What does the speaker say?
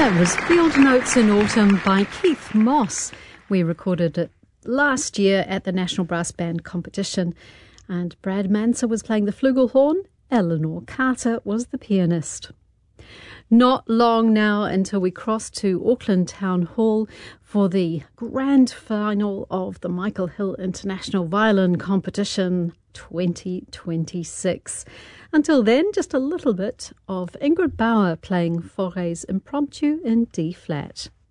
That was Field Notes in Autumn by Keith Moss. We recorded it last year at the National Brass Band competition, and Brad Manser was playing the flugelhorn. Eleanor Carter was the pianist. Not long now until we cross to Auckland Town Hall for the grand final of the Michael Hill International Violin Competition 2026. Until then, just a little bit of Ingrid Bauer playing Fauré's Impromptu in D-flat.